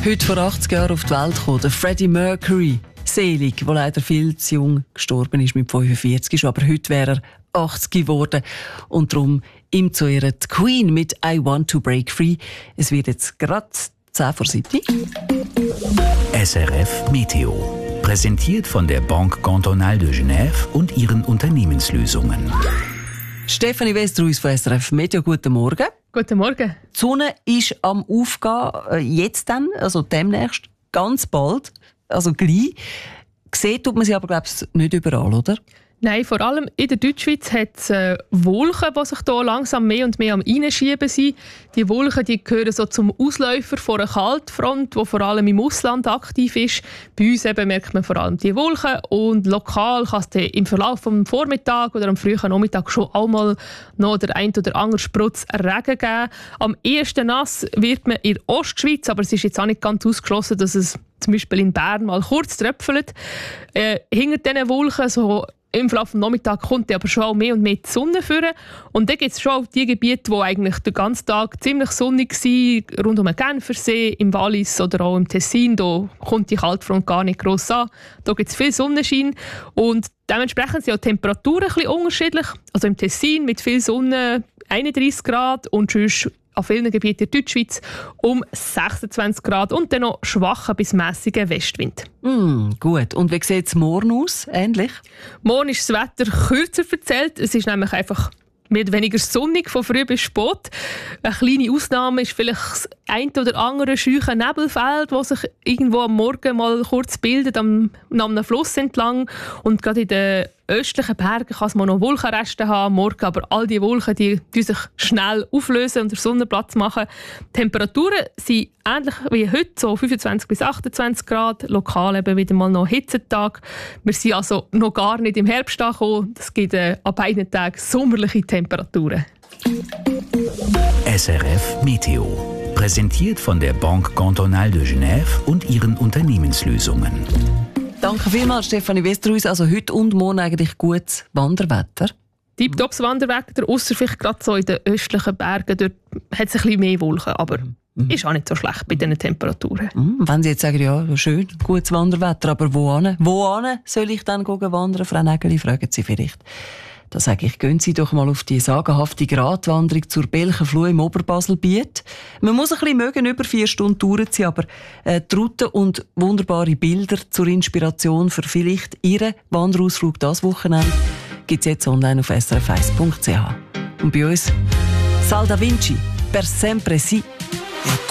Heute vor 80 Jahren auf die Welt gekommen, der Freddie Mercury. Selig, der leider viel zu jung gestorben ist, mit 45 ist, aber heute wäre er 80 geworden. Und darum ihm zu Ehren die Queen mit «I Want to Break Free». Es wird jetzt gerade 10 vor 7. SRF Meteo. Präsentiert von der Banque Cantonale de Genève und ihren Unternehmenslösungen. Stefanie Westerhuis von SRF Meteo, guten Morgen. Guten Morgen. Die Sonne ist am Aufgehen, jetzt dann, also demnächst, ganz bald, also gleich. Gesehen tut man sie aber, glaube ich, nicht überall, oder? Nein, vor allem in der Deutschschweiz hat es Wolken, die sich hier langsam mehr und mehr am Reinschieben sind. Die Wolken die gehören so zum Ausläufer von einer Kaltfront, die vor allem im Ausland aktiv ist. Bei uns eben merkt man vor allem die Wolken und lokal kann es im Verlauf des Vormittags oder am frühen Nachmittag schon einmal noch der ein oder andere Sprutz Regen geben. Am ehesten nass wird man in der Ostschweiz, aber es ist jetzt auch nicht ganz ausgeschlossen, dass es zum Beispiel in Bern mal kurz tröpfelt. Hinter diesen Wolken so im Verlauf des Nachmittags kommt aber schon auch mehr und mehr die Sonne führen. Und dann gibt es schon auch die Gebiete, die eigentlich den ganzen Tag ziemlich sonnig waren, rund um den Genfersee, im Wallis oder auch im Tessin. Da kommt die Kaltfront gar nicht gross an. Da gibt es viel Sonnenschein. Und dementsprechend sind auch die Temperaturen ein bisschen unterschiedlich. Also im Tessin mit viel Sonne 31 Grad und sonst an vielen Gebieten der Deutschschweiz um 26 Grad und dann noch schwacher bis mässiger Westwind. Gut. Und wie sieht es morgen aus? Ähnlich? Morgen ist das Wetter kürzer verzählt. Es ist nämlich einfach mehr oder weniger sonnig von früh bis spät. Eine kleine Ausnahme ist vielleicht das ein oder andere scheuche Nebelfeld, das sich irgendwo am Morgen mal kurz bildet, am einem Fluss entlang. Und gerade in den östlichen Bergen kann es mal noch Wolkenreste haben am Morgen, aber all die Wolken die sich schnell auflösen und den Sonnenplatz machen. Die Temperaturen sind ähnlich wie heute, so 25 bis 28 Grad, lokal eben wieder mal noch Hitzetag. Wir sind also noch gar nicht im Herbst angekommen. Es gibt an beiden Tagen sommerliche Temperaturen. SRF Meteo. Präsentiert von der Banque Cantonale de Genève und ihren Unternehmenslösungen. Danke vielmals, Stefanie Westerhuis. Also heute und morgen eigentlich gutes Wanderwetter. Tipptopps Wanderwetter, ausser vielleicht gerade so in den östlichen Bergen. Dort hat es ein bisschen mehr Wolken, aber ist auch nicht so schlecht bei diesen Temperaturen. Wenn Sie jetzt sagen, ja, schön, gutes Wanderwetter, aber wo soll ich dann wandern? Frau Nägeli, fragen Sie vielleicht. Da sage ich, gehen Sie doch mal auf die sagenhafte Gratwanderung zur Belchenfluh im Oberbaselbiet. Man muss ein bisschen mögen, über 4 Stunden durchziehen, aber die Route und wunderbare Bilder zur Inspiration für vielleicht Ihren Wanderausflug das Wochenende gibt es jetzt online auf srf1.ch. Und bei uns Sal da Vinci, per sempre si.